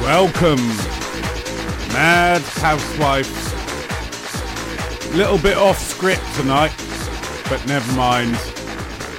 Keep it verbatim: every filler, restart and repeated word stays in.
Welcome, Mad Housewives. Little bit off script tonight, but never mind.